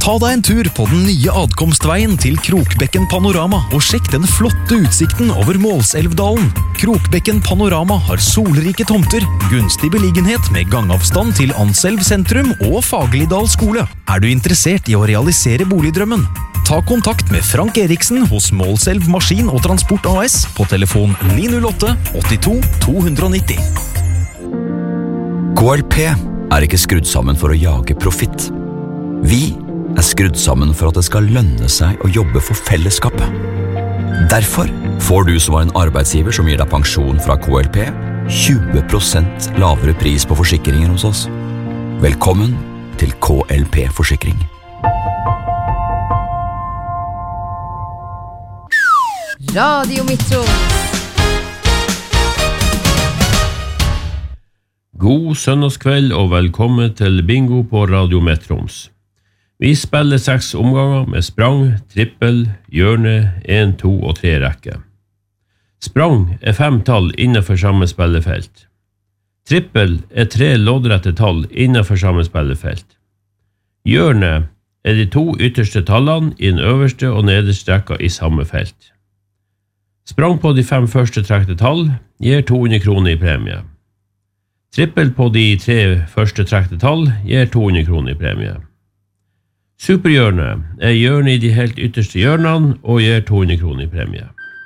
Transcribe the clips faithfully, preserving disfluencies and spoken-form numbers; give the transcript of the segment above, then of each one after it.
Ta deg en tur på den nye adkomstveien til Krokbekken Panorama og sjekk den flotte utsikten over Målselvdalen. Krokbekken Panorama har solrike tomter, gunstig beliggenhet med gangavstand til Anselv sentrum og Fagerlidal skole. Er du interessert i å realisere boligdrømmen? Ta kontakt med Frank Eriksen hos Målselv Maskin og Transport A S på telefon ni null åtte åttito to ni null. K L P er ikke skrudd sammen for å jage profitt. Vi er skrudd sammen for at det skal lønne seg å jobbe for fellesskapet. Derfor får du som er en arbeidsgiver som gir deg pensjon fra K L P tjue prosent lavere pris på forsikringer hos oss. Velkommen til K L P-forsikring. Radio Metro. God søndagskveld og velkommen til bingo på Radio Metroms. Vi spiller seks omganger med sprang, trippel, hjørne, en, to og tre rekke. Sprang er fem tall innenfor samme spillefelt. Trippel er tre loddrette tall innenfor samme spillefelt. Hjørne er de to ytterste tallene i den øverste og nederste rekka i samme felt. Sprang på de fem første trekte tall gir to hundre kroner i premie. Trippel på de tre første trekte tall gir to hundre kroner i premie. Superhjørne er hjørne i de helt ytterste hjørnene og gir to hundre kroner i premie.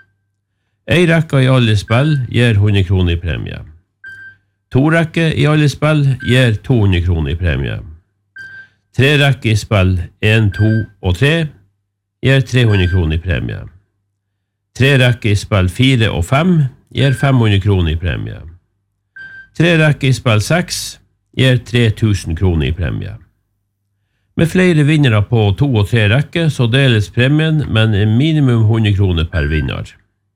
En rekke i alle spill gir hundre kroner i premie. To rekke i alle spill gir to hundre kroner i premie. Tre rekke i spill en, to og tre gir tre hundre kroner i premie. Tre rekke i spill fire og fem gir fem hundre kroner i premie. Tre rekke i spill seks gir tre tusen kroner i premie. Med flere vinnere på to og tre rekke så deles premien, men minimum hundre kroner per vinner.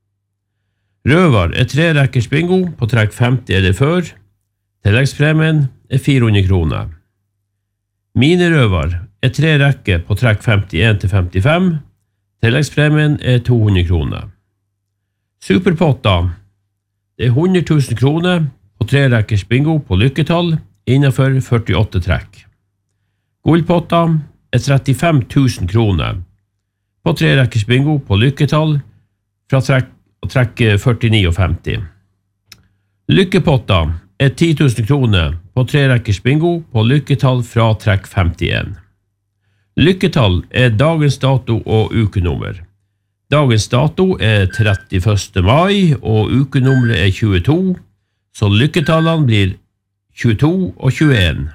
Røver er tre rekkers bingo på trekk femti eller før. Tilleggspremien er fire hundre kroner. Minerøver er tre rekke på trekk femtien til femtifem. Tilleggspremien er to hundre kroner. Superpotter er hundre tusen kroner på tre rekkers bingo på lykketall innenfor førtiåtte trekk. Gullpotta er trettifem tusen kroner på tre rekkers bingo på lykketall fra trekk, trekk førtini og femti. Lykkepotta er ti tusen kroner på tre rekkers bingo på lykketall fra trekk femtien. Lykketall er dagens dato og ukenummer. Dagens dato er trettiførste mai og ukenummeret er tjueto, så lykketallene blir tjueto og tjueen.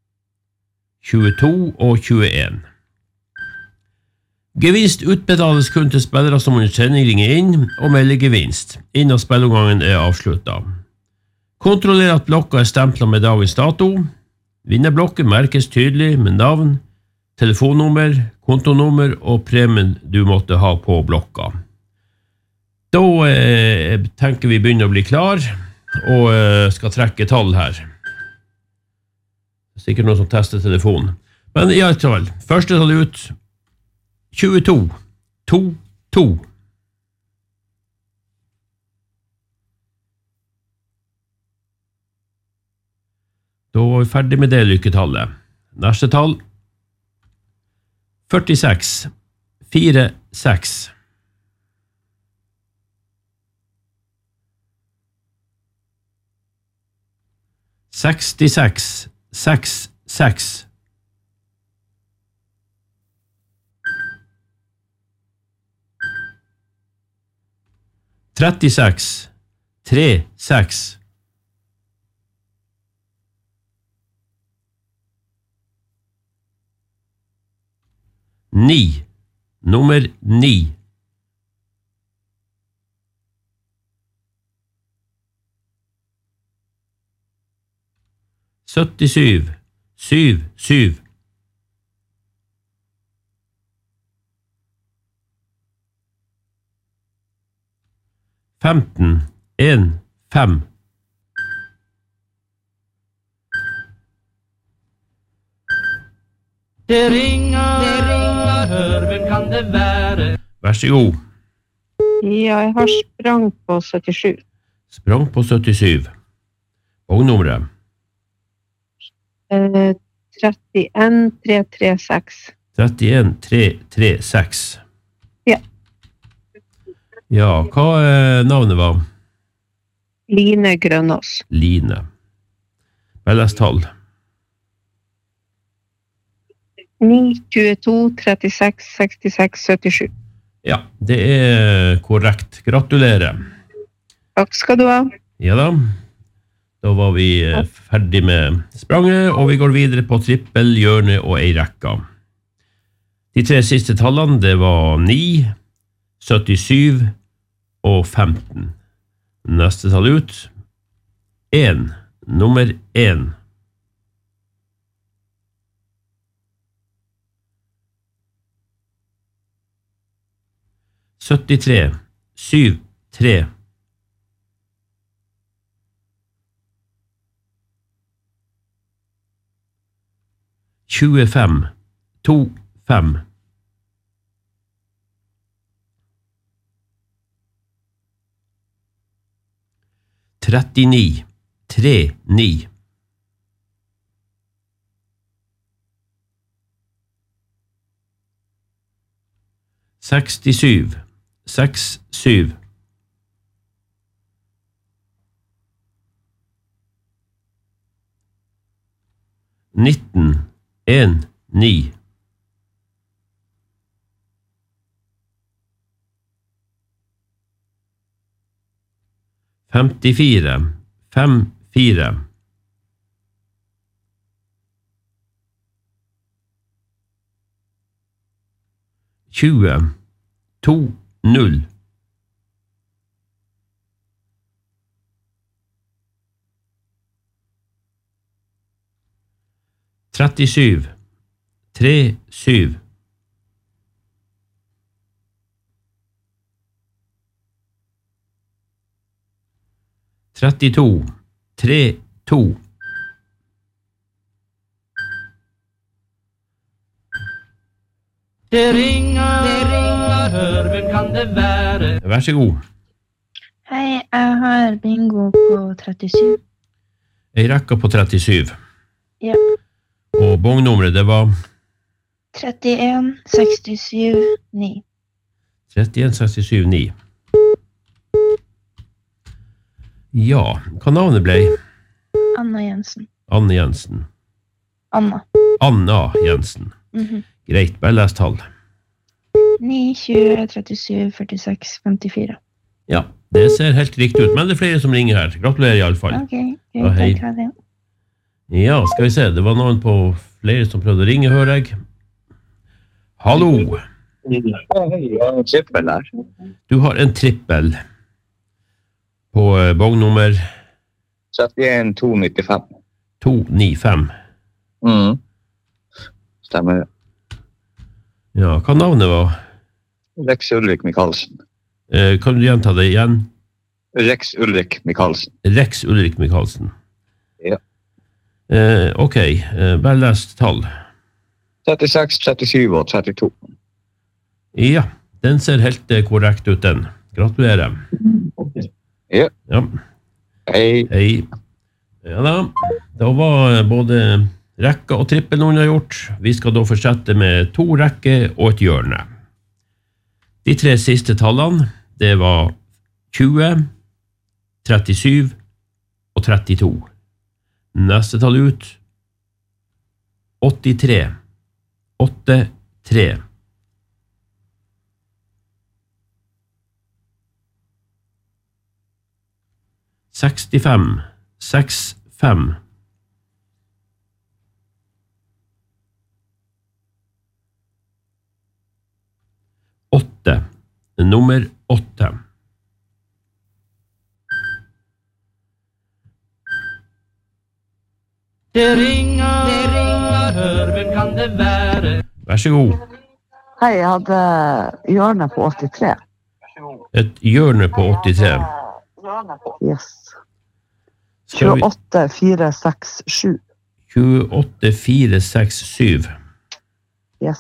tjueto og tjueen. Gevinst utbetales kun til spillere som under sending ringer inn og melder gevinst, innen spillomgangen er avsluttet. Kontroller at blokka er stemplet med dagens dato. Vinnerblokken merkes tydelig med navn, telefonnummer, kontonummer og premien du måtte ha på blokka. Da eh, tenker vi begynner å bli klar, og eh, skal trekke tall her. Sikkert noen som tester telefonen. Men i alt fall, første tall ut, tjueto, to, to. Da var vi ferdig med det lykketallet. Neste tall, førtiseks, fire, seks. sekstiseks, seks, seks. trettiseks, tre, seks. Ni, nummer ni. syttisyv, syv, syv. femten, en, fem. Det ringer, det ringer, hør, hvem kan det være? Vær så god. Ja, jeg har sprang på syttisju. Sprang på syttisyv. Vognummeret? Eh, trettien, tre tre seks. trettien tre tre seks. Ja. Ja, hva eh, navnet var? Line Grønås. Line. Bellestall. ni tjueto trettiseks sekstiseks syttisju. Ja, det er korrekt. Gratulerer. Takk skal du ha. Ja da. Da var vi eh, ferdig med spranget, og vi går videre på trippel, hjørne og ei rekka. De tre siste tallene, det var ni, syttisju og femten. Neste tall ut. en. Nummer en. syttitre, syv, tre. tjuefem, to, fem. trettini, tre, ni. sekstisju, seks, syv. nitten, en, ni. femtifire, fem, fire. tjue, to, null. trettisju, tre, syv. trettito, tre, to. Det ringer, det ringer, hør, hvem kan det være? Vær så god. Hei, jeg har bingo på trettisju. Jeg rekka på trettisju. Ja. Og bongnummeret, det var trettien, sekstisju, ni. trettien, sekstisju, ni. Ja, hva navnet ble? Anna Jensen. Anne Jensen. Anna. Anna Jensen. Mhm. Greit, bare les tall. ni, tjue, trettisju, førtiseks, femtifire. Ja, det ser helt riktig ut, men det er flere som ringer her. Gratulerer i alle fall. Ok, Ja, greit, hei. takk for det. Ja, skal vi se, det var noen på flere som prøvde å ringe, hører jeg. Hallo, Trippel her. du har en trippel på eh, bongnummer trettien to nittifem. to ni fem. Mm. Stemmer. Ja, hva navnet var? Rex Ulrik Mikkelsen. Eh, kan du gjenta det igjen? Rex Ulrik Mikkelsen. Rex Ulrik Mikkelsen. Ja. Eh, ok, eh, bare les tall. trettiseks, trettisju og trettito. Ja, den ser helt eh, korrekt ut, den. Gratulerer. Ja. Ja, Hei. hei. Ja da, da var eh, både rekka og trippel noen har gjort. Vi skal da fortsette med to rekker og et hjørne. De tre siste tallene, det var tjue, trettisju og trettito. Neste tall ut, åttitre, åtte, tre. sekstifem, seks, fem. åtte, nummer åtte. Det ringer, det ringer, hør, hvem kan det være? Vær så god. Hei, jeg hadde hjørne på åttitre. Et hjørne på åttitre. Yes. Skal vi- tjueåtte, fire, seks, sju. tjueåtte, fire, seks, syv. Yes.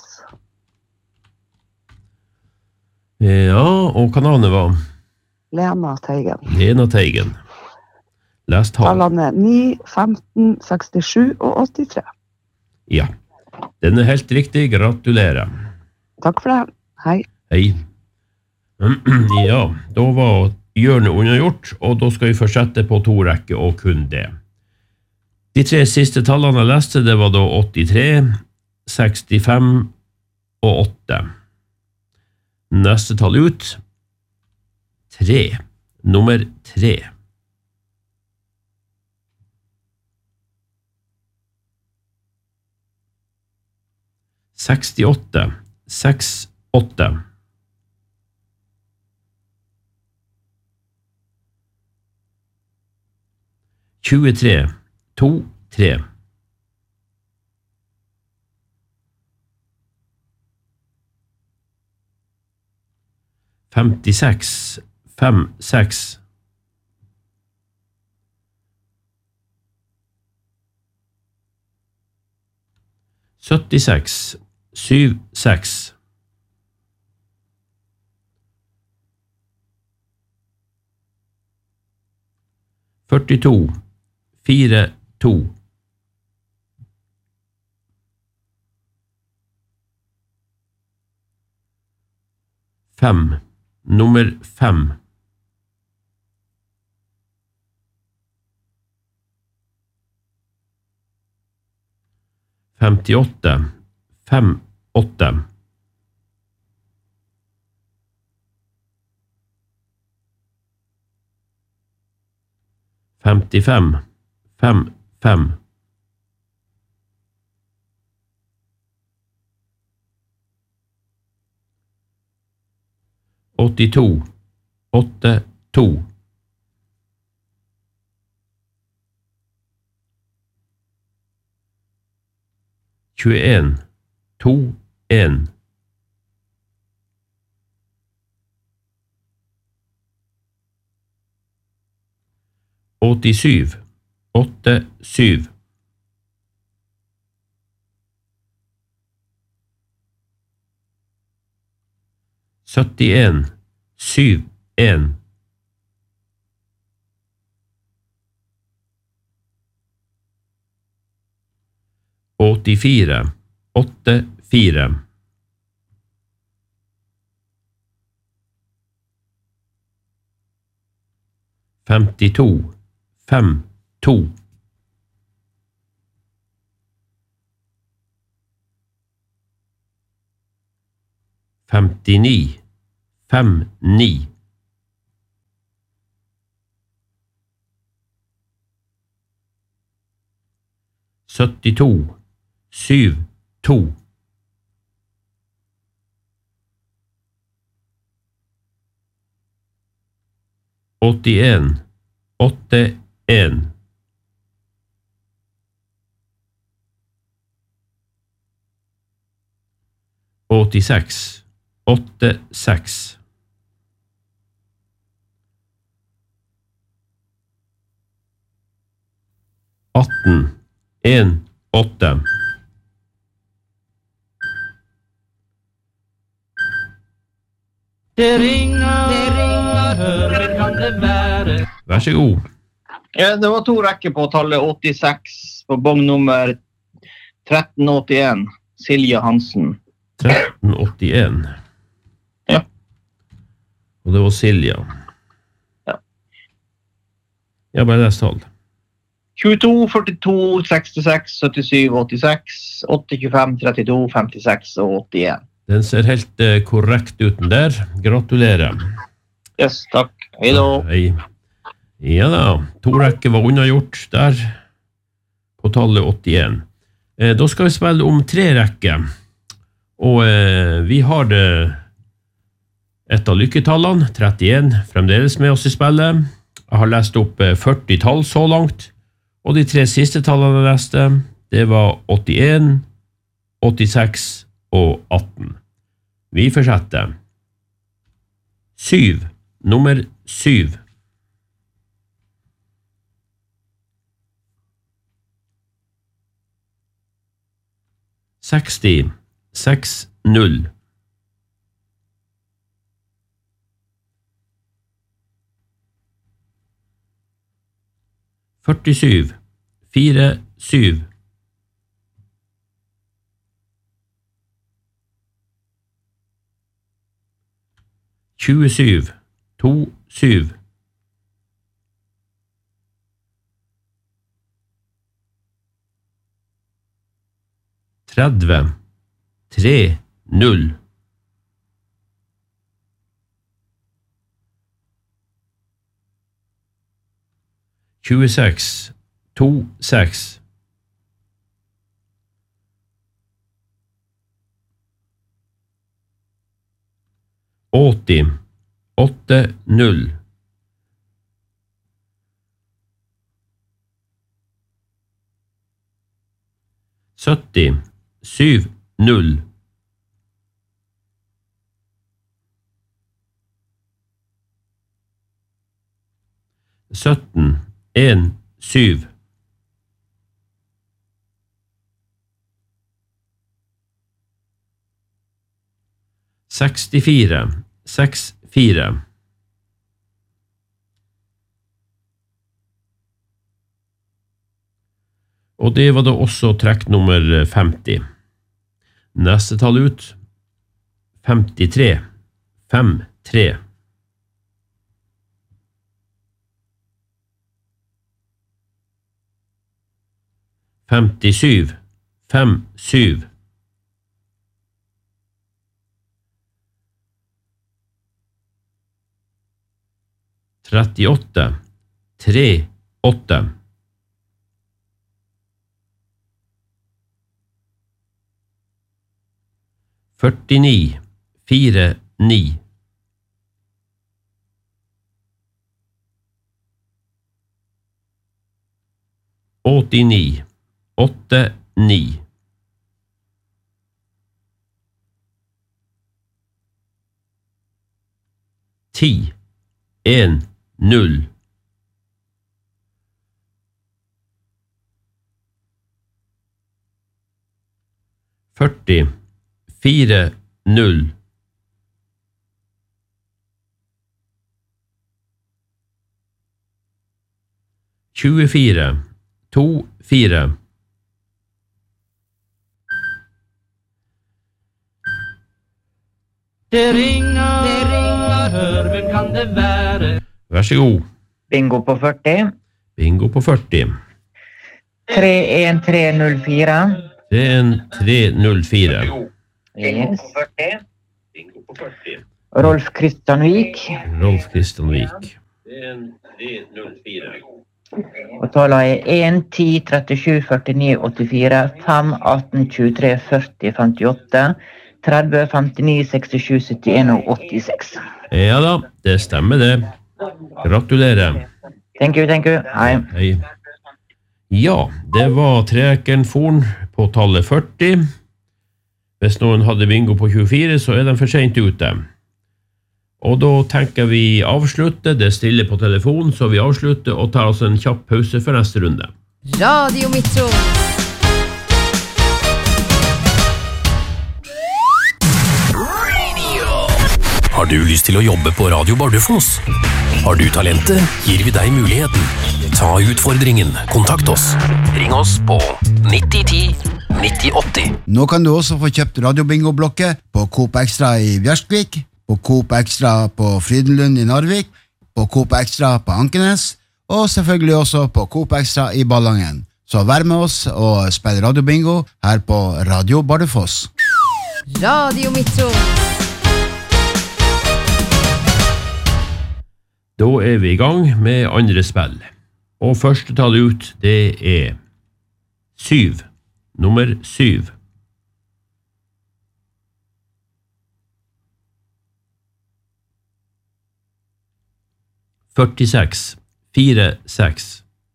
Ja, og hva navnet var? Lena Teigen. Lena Teigen. Les tall. Tallene er ni, femten, sekstisju og åttitre. Ja. Den er helt riktig, gratulerer. Takk for det. Hei. Hei. Ja, da var hjørnet unnagjort, og da skal vi fortsette på to rekker og kun det. De tre siste tallene jeg leste, det var da åttitre, sekstifem og åtte. Neste tall ut, tre. Nummer tre. sekstiåtte, seks, åtte. tjuetre, to, tre. femtiseks, fem, seks. syttiseks, syv, seks. førtito, fire, to. fem, nummer fem. femtiåtte, fem, åtte. femtifem, fem, fem. åttito, åtte, to. tjueen, to, en. åttisyv, åtte, syv. syttien, syv, en. åttifire, åtte, fire. femtito, fem, to. femtini, fem, ni. syttito, syv, to. åttien, åtte, en. åttiseks, åtte, seks. atten, en, åtte. Det ringer, det ringer, hør, hvem kan det være? Vær så god. Ja, det var to rekker på tallet åttiseks på bong nummer tretten åttien, Silje Hansen. tretten åttien. Ja. Og det var Silja. Ja. Ja, bare les tall. tjueto, førtito, sekstiseks, syttisju, åttiseks, åtte, tjuefem, trettito, femtiseks og åttien. Den ser helt uh, korrekt uten der. Gratulerer. Yes, takk. Hei da. Hei. Ja da, to rekker var unnagjort der på tallet åttien. Eh, da skal vi spille om tre rekker. Og eh, vi har det et av lykketallene, trettien, fremdeles med oss i spillet. Jeg har lest opp eh, førti tall så langt. Og de tre siste tallene jeg leste, det var åttien, åttiseks og atten. Vi fortsetter. syv. Nummer syv. seksti, seks, null. førtisju, fire, syv. tjuesju, to sju. tretti, tre null. tjueseks, to seks. åtti, åtte null. sytti, syv null. sytten, en syv. sekstifire, seks fire. Og det var da også trekk nummer femti. Neste tall ut, femtitre, fem tre. femtisju, fem syv. trettiåtte, tre åtte. førtini, fire ni. åttini, åtte ni. ti, en null. førti, fire null. tjuefire, to fire. Det ringer, det ringer, hør, hvem kan det være? Vær så god. Bingo på førti. Bingo på førti. tre en tre null fire. tre en tre null fire. Yes. Bingo på førti. Rolf Kristianvik. Rolf Kristianvik. tre en tre null fire. Og tallet er en, ti, trettisju, førtini, åttifire, fem, atten, tjuetre, førti, femtiåtte, tretti, femtini, sekstisju, syttien og åttiseks. Ja da, det stemmer det. Gratulerer. Thank you, thank you. Hei. Hei. Ja, det var trekkeren forn på tallet førti. Hvis noen hadde bingo på tjuefire, så er den for sent ute. Og da tenker vi avslutte, det er stille på telefon, så vi avslutter og tar oss en kjapp pause for neste runde. Radio Metro. Har du lyst til å jobbe på Radio Bardufoss? Har du talentet, gir vi deg muligheten. Ta utfordringen, kontakt oss. Ring oss på nitti ti nitti åtti. Nå kan du også få kjøpt radiobingo-blokke på Coop Extra i Bjørskvik, på Coop Extra på Frydenlund i Narvik, på Coop Extra på Ankenes, og selvfølgelig også på Coop Extra i Ballangen. Så vær med oss og spill radiobingo her på Radio Bardufoss. Radio Metro. Da er vi i gang med andre spill. Og første tall ut, det er syv. Nummer syv. førtiseks, fire seks.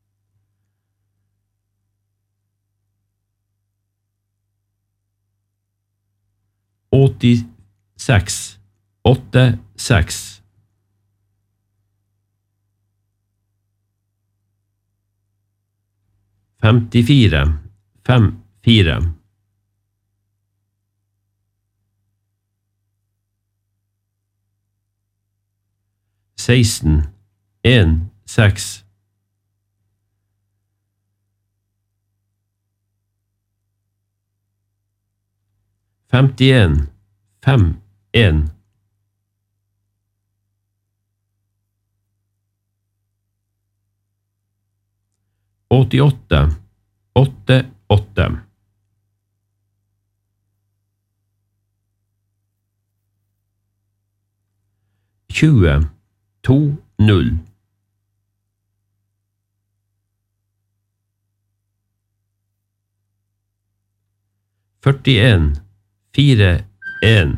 åttiseks, åtte seks. femtifire, fem fire. seksten, en seks. femtien, fem en. åttiåtte, åtte, åtte. tjue, to, null. førtien, fire, en.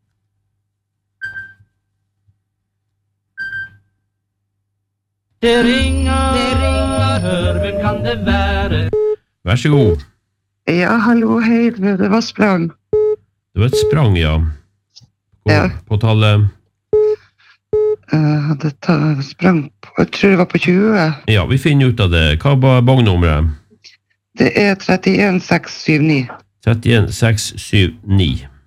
Det ringer, det ringer, hør, hvem kan det være? Vær så god. Ja, hallo, hei, det var sprang. Det var et sprang, ja. På, Ja. på tallet... Uh, det tar, sprang på, jeg tror det var på tjue. Ja, vi finner ut av det. Hva var bongnummeret? Det er trettien seks syv ni. trettien seks syv ni.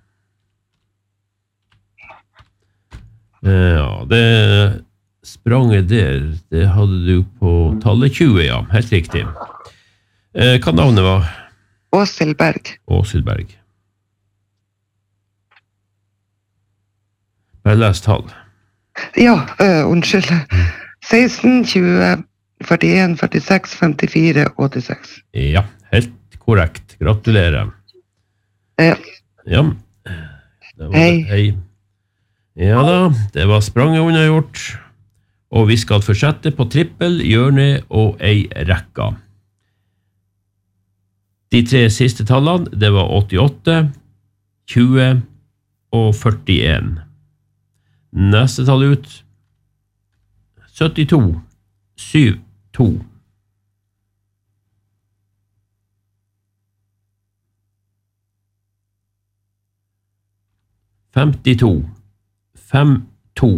Ja, det spranget der, det hadde du på tallet tjue, ja. Helt riktig. Eh, hva navnet var? Åshild Berg. Åshild Berg. Bare les tall. Ja, uh, unnskyld. seksten, tjue, førtien, førtiseks, femtifire, åttiseks. Ja, helt korrekt. Gratulerer. Ja. Ja. Det var Hei. det. Hei. Ja da, det var spranget unnagjort. Og vi skal fortsette på trippel, hjørne og ei rekka. De tre siste tallene, det var åttiåtte, tjue og førtien. Neste tall ut, syttito, syv, to. femtito, fem, to.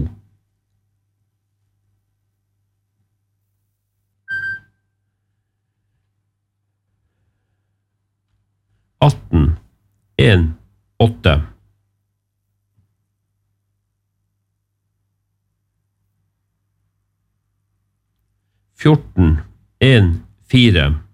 atten, en, åtte. fjorten, en, fire.